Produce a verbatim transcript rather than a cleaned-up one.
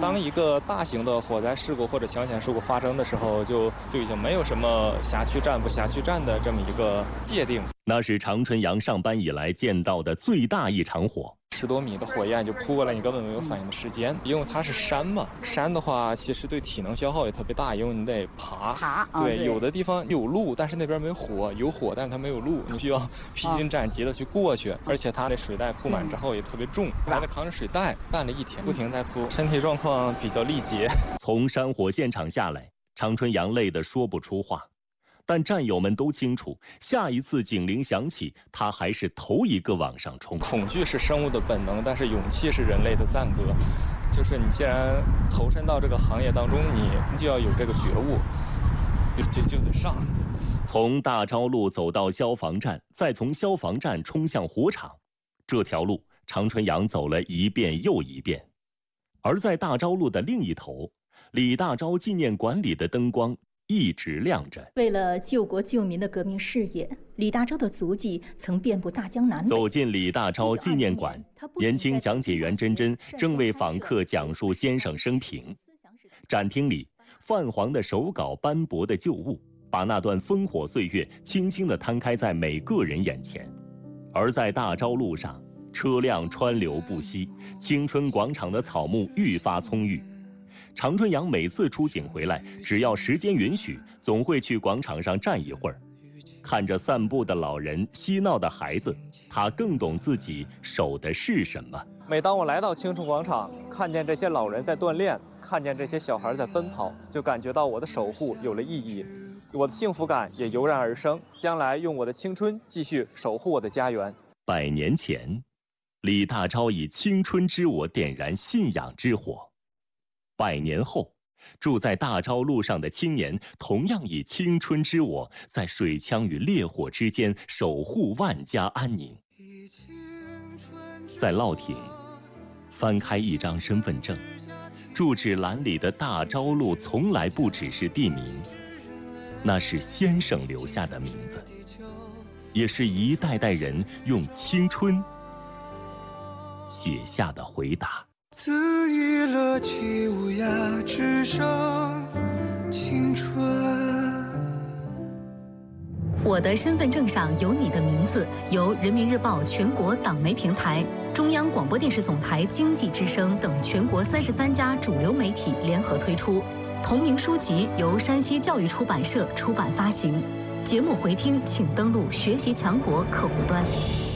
当一个大型的火灾事故或者抢险事故发生的时候，就就已经没有什么辖区站不辖区站的这么一个界定。 那是常春阳上班以来见到的最大一场火。 十多米的火焰就扑过来，你根本没有反应的时间。因为它是山嘛，山的话其实对体能消耗也特别大，因为你得爬。 爬， 对，哦、对有的地方有路，但是那边没火，有火，但是它没有路，你需要披荆斩棘的去过去。哦、而且它那水袋铺满之后也特别重，还得扛着水袋，干了一天，不停在铺，身体状况比较力竭。 从山火现场下来，常春阳累得说不出话。但战友们都清楚，下一次警铃响起，他还是头一个往上冲。 恐惧是生物的本能，但是勇气是人类的赞歌。就是你既然投身到这个行业当中，你就要有这个觉悟，就就得上。 从大昭路走到消防站，再从消防站冲向火场，这条路常春阳走了一遍又一遍。而在大昭路的另一头，李大钊纪念馆里的灯光一直亮着。 为了救国救民的革命事业，李大钊的足迹曾遍布大江南北。 走进李大钊纪念馆，年轻讲解员珍珍正为访客讲述先生生平。展厅里，泛黄的手稿斑驳的旧物，把那段烽火岁月轻轻地摊开在每个人眼前。而在大昭路上，车辆川流不息，青春广场的草木愈发葱郁。常春阳每次出警回来，只要时间允许，总会去广场上站一会儿，看着散步的老人、嬉闹的孩子，他更懂自己守的是什么。 每当我来到青春广场，看见这些老人在锻炼，看见这些小孩在奔跑，就感觉到我的守护有了意义，我的幸福感也油然而生。将来用我的青春继续守护我的家园。 百年前，李大钊以青春之火点燃信仰之火。百年后，住在大昭路上的青年同样以青春之火，在水枪与烈火之间守护万家安宁。在烙亭，翻开一张身份证，住址栏里的大昭路从来不只是地名，那是先生留下的名字，也是一代代人用青春写下的回答。 恣意乐起无涯，只剩青春。 我的身份证上有你的名字，由人民日报全国党媒平台、中央广播电视总台经济之声等全国三十三家主流媒体联合推出。同名书籍由山西教育出版社出版发行。节目回听请登录学习强国客户端。